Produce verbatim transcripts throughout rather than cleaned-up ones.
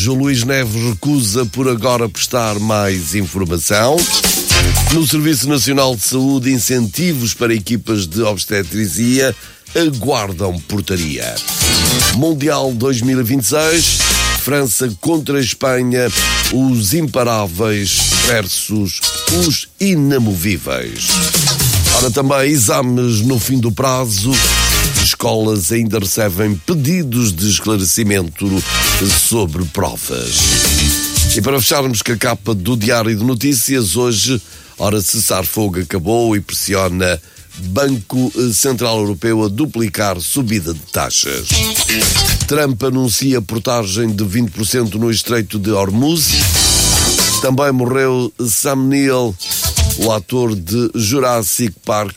O Luís Neves recusa por agora prestar mais informação. No Serviço Nacional de Saúde, incentivos para equipas de obstetrizia aguardam portaria. Mundial dois mil e vinte e seis, França contra a Espanha, os imparáveis versus os inamovíveis. Ora, também exames no fim do prazo. Escolas ainda recebem pedidos de esclarecimento sobre provas. E para fecharmos com a capa do Diário de Notícias, hoje, ora, cessar fogo acabou e pressiona Banco Central Europeu a duplicar subida de taxas. Trump anuncia portagem de vinte por cento no Estreito de Hormuz. Também morreu Sam Neill, o ator de Jurassic Park,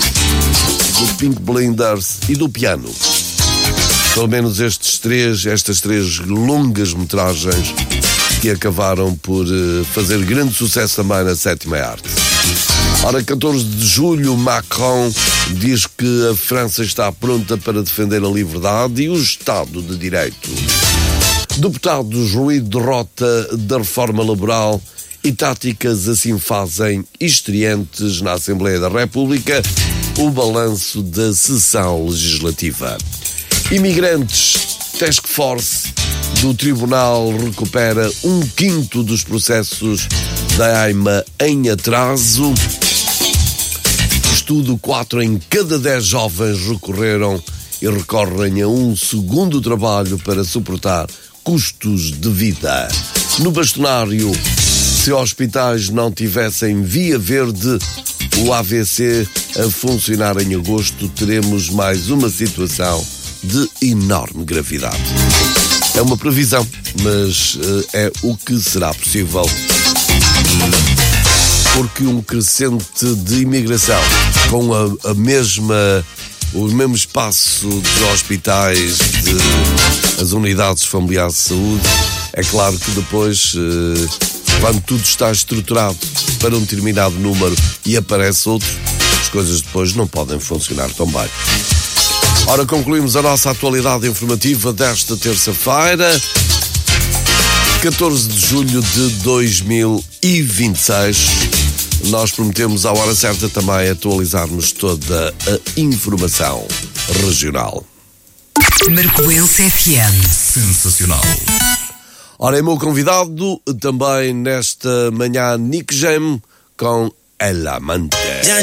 do Pink Blinders e do Piano. Pelo menos estes três, estas três longas metragens que acabaram por fazer grande sucesso também na sétima arte. Ora, catorze de julho, Macron diz que a França está pronta para defender a liberdade e o Estado de Direito. Deputados ruído derrota da reforma laboral e táticas assim fazem estreantes na Assembleia da República o balanço da sessão legislativa. Imigrantes, Task Force do Tribunal recupera um quinto dos processos da AIMA em atraso. Estudo, quatro em cada dez jovens recorreram e recorrem a um segundo trabalho para suportar custos de vida. No bastonário, se hospitais não tivessem via verde, o A V C a funcionar em agosto, teremos mais uma situação de enorme gravidade. É uma previsão, mas uh, é o que será possível. Porque um crescente de imigração com a, a mesma, o mesmo espaço de hospitais, de, as unidades familiares de saúde, é claro que depois, uh, quando tudo está estruturado para um determinado número e aparece outro, as coisas depois não podem funcionar tão bem. Ora, concluímos a nossa atualidade informativa desta terça-feira, catorze de julho de dois mil e vinte e seis. Nós prometemos à hora certa também atualizarmos toda a informação regional. Marcoense F M. Sensacional. Ora, é meu convidado também nesta manhã Nick Jam com El Amante.